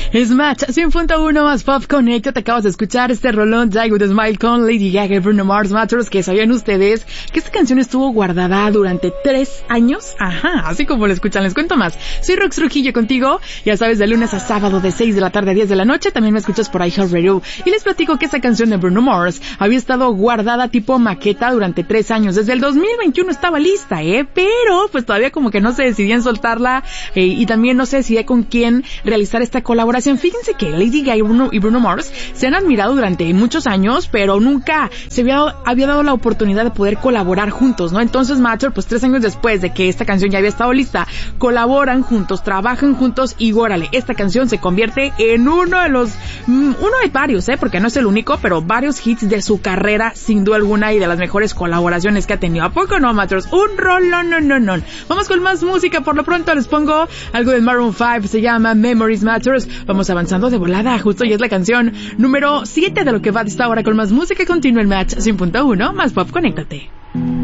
Es Match 100.1 más Pop Connect. Te acabas de escuchar este rolón Die With A Smile con Lady Gaga y Bruno Mars. Matters, que sabían ustedes que esta canción estuvo guardada durante 3 años. Ajá, así como lo escuchan, les cuento más. Soy Rox Trujillo contigo, ya sabes, de lunes a sábado de 6 de la tarde a 10 de la noche. También me escuchas por iHeartRadio. Y les platico que esta canción de Bruno Mars había estado guardada tipo maqueta durante 3 años. Desde el 2021 estaba lista, pero pues todavía como que no se decidían soltarla, y también no se decidía con quién realizar esta colaboración. Fíjense que Lady Gaga y Bruno Mars se han admirado durante muchos años, pero nunca se había dado la oportunidad de poder colaborar juntos, ¿no? Entonces Matter, pues 3 años después de que esta canción ya había estado lista, colaboran juntos, trabajan juntos y órale, esta canción se convierte en uno de varios, porque no es el único, pero varios hits de su carrera, sin duda alguna, y de las mejores colaboraciones que ha tenido. ¿A poco no, Matters? Un rolón, no. Vamos con más música. Por lo pronto les pongo algo de Maroon 5, se llama Memories Matters. Vamos avanzando de volada, justo ya es la canción número 7 de lo que va de esta hora con más música. Continúa el Match 100.1 más Pop, conéctate.